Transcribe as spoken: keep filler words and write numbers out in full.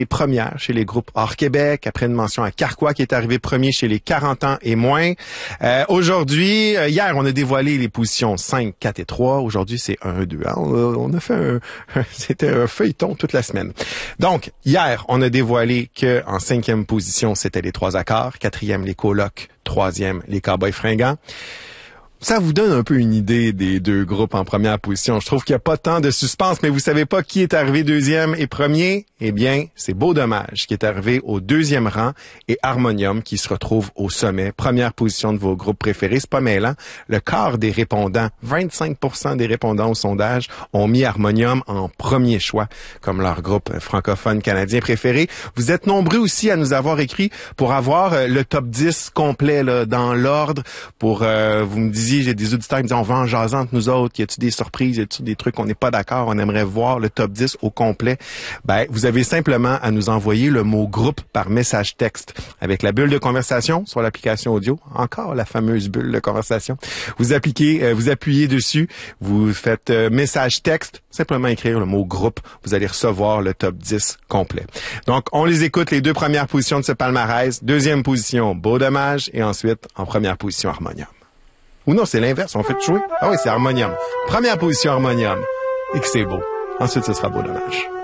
et première chez les groupes hors Québec, après une mention à Carquois qui est arrivé premier chez les quarante ans et moins. Euh, aujourd'hui, euh, hier, on a dévoilé les positions cinq, quatre et trois. Aujourd'hui, c'est un, deux. Hein? On, a, on a fait un, un c'était un feuilleton toute la semaine. Donc, hier, on a dévoilé que en cinquième position, c'était les trois accords, quatrième, les colocs, troisième, les cowboys fringants. Ça vous donne un peu une idée des deux groupes en première position. Je trouve qu'il n'y a pas tant de suspense, mais vous savez pas qui est arrivé deuxième et premier? Eh bien, c'est Beau Dommage qui est arrivé au deuxième rang et Harmonium qui se retrouve au sommet. Première position de vos groupes préférés. C'est pas mêlant. Le quart des répondants, vingt-cinq pour cent des répondants au sondage ont mis Harmonium en premier choix comme leur groupe francophone canadien préféré. Vous êtes nombreux aussi à nous avoir écrit pour avoir euh, le top dix complet là, dans l'ordre. Pour euh, vous me disiez, j'ai des auditeurs qui me disent on va en jasant entre nous autres, y a-tu des surprises, y a-tu des trucs qu'on n'est pas d'accord, on aimerait voir le top dix au complet. Ben, vous avez simplement à nous envoyer le mot groupe par message texte avec la bulle de conversation sur l'application audio, encore la fameuse bulle de conversation. Vous appliquez, euh, vous appuyez dessus, vous faites euh, message texte, simplement écrire le mot groupe, vous allez recevoir le top dix complet. Donc, on les écoute, les deux premières positions de ce palmarès. Deuxième position, Beau Dommage, et ensuite, en première position, Harmonium. Ou non, c'est l'inverse, on fait jouer. Ah oui, c'est Harmonium. Première position, Harmonium. Et que c'est beau. Ensuite, ce sera Beau Dommage.